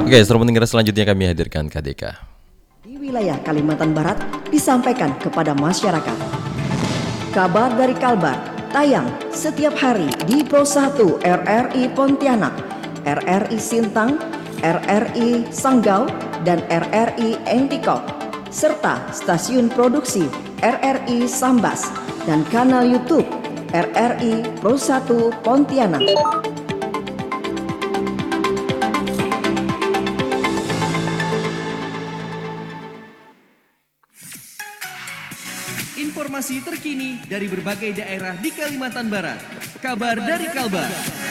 Oke, Astro Pendengar, selanjutnya kami hadirkan KDK. Di wilayah Kalimantan Barat disampaikan kepada masyarakat. Kabar dari Kalbar tayang setiap hari di Pro 1 RRI Pontianak, RRI Sintang, RRI Sanggau, dan RRI Entikok, serta stasiun produksi RRI Sambas dan kanal YouTube RRI Pro 1 Pontianak. Informasi terkini dari berbagai daerah di Kalimantan Barat. Kabar dari Kalbar.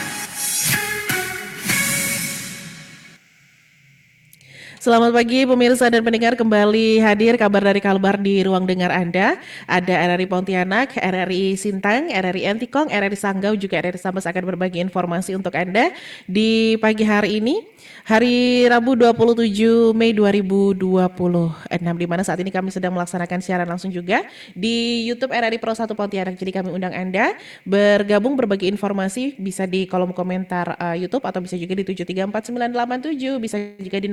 Selamat pagi pemirsa dan pendengar, kembali hadir kabar dari Kalbar di ruang dengar Anda. Ada RRI Pontianak, RRI Sintang, RRI Entikong, RRI Sanggau, juga RRI Sambas akan berbagi informasi untuk Anda di pagi hari ini. Hari Rabu 27 Mei 2026, di mana saat ini kami sedang melaksanakan siaran langsung juga di YouTube RRI Pro 1 Pontianak. Jadi kami undang Anda bergabung berbagi informasi, bisa di kolom komentar YouTube atau bisa juga di 7349987, bisa juga di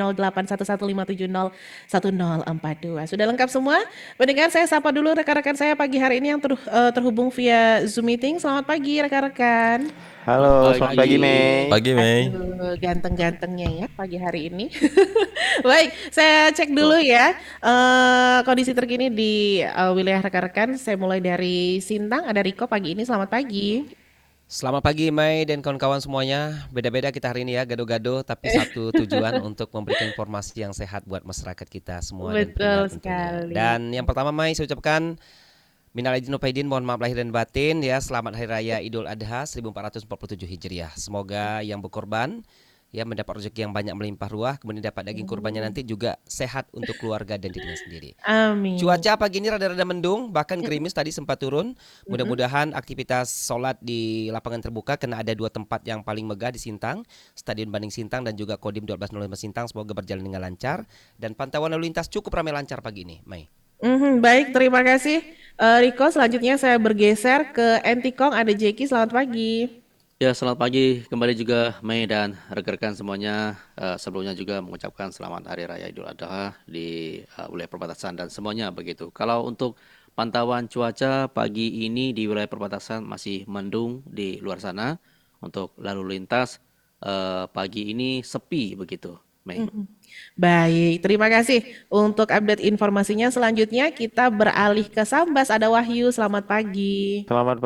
081157010042. Sudah lengkap semua? Pendengar, saya sapa dulu rekan-rekan saya pagi hari ini yang terhubung via Zoom meeting. Selamat pagi rekan-rekan. Halo, selamat pagi Mei. Pagi, Mei. Aduh, ganteng-gantengnya ya pagi hari ini. Baik, saya cek dulu ya kondisi terkini di wilayah rekan-rekan. Saya mulai dari Sintang, ada Riko pagi ini. Selamat pagi. Selamat pagi Mei dan kawan-kawan semuanya. Beda-beda kita hari ini ya, gado-gado, tapi satu tujuan untuk memberikan informasi yang sehat buat masyarakat kita semua. Betul dan sekali. Dan yang pertama Mei, saya ucapkan minal aidin wal faizin, mohon maaf lahir dan batin ya. Selamat Hari Raya Idul Adha 1447 Hijriah. Semoga yang berkorban ya mendapat rezeki yang banyak melimpah ruah, kemudian dapat daging kurbannya nanti juga sehat untuk keluarga dan dirinya sendiri. Amin. Cuaca pagi ini rada-rada mendung, bahkan gerimis tadi sempat turun. Mudah-mudahan aktivitas sholat di lapangan terbuka, karena ada dua tempat yang paling megah di Sintang, Stadion Banding Sintang dan juga Kodim 1205 Sintang, semoga berjalan dengan lancar. Dan pantauan lalu lintas cukup ramai lancar pagi ini, Mei. Baik, terima kasih Riko. Selanjutnya saya bergeser ke Entikong, ada Jeki. Selamat pagi. Ya, selamat pagi kembali juga Mei dan rekan-rekan semuanya. Sebelumnya juga mengucapkan selamat Hari Raya Idul Adha di wilayah perbatasan dan semuanya begitu. Kalau untuk pantauan cuaca pagi ini di wilayah perbatasan masih mendung di luar sana. Untuk lalu lintas pagi ini sepi begitu, Mei. Baik, terima kasih untuk update informasinya. Selanjutnya kita beralih ke Sambas, ada Wahyu. Selamat pagi. Selamat